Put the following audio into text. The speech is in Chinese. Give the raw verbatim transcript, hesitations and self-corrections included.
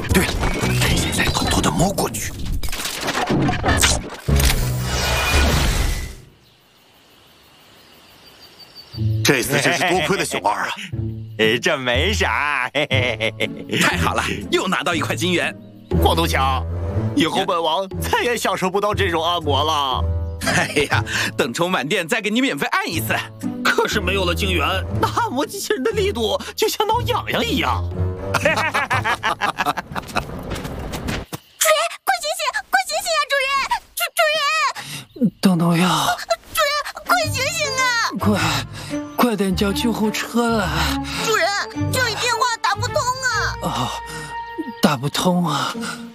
对了，趁现在偷偷的摸过去。这次真是多亏了熊二啊！ 呃，这没啥，嘿嘿嘿嘿。 太好了，又拿到一块金元。 光头强，以后本王再也享受不到这种按摩了。 哎呀，等充满电再给你免费按一次。 可是没有了金元，那按摩机器人的力度就像挠痒痒一样。 主人，快醒醒，快醒醒啊！主人，主主人， 等等呀！ 主人，快醒醒啊！ 快，快点叫救护车来！ 主人，这里电话打不通啊！ 哦，打不通啊！